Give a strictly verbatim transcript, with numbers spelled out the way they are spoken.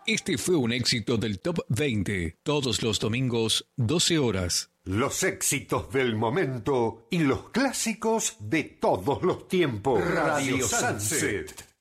Este fue un éxito del Top veinte. Todos los domingos, doce horas. Los éxitos del momento y los clásicos de todos los tiempos. Radio Sunset.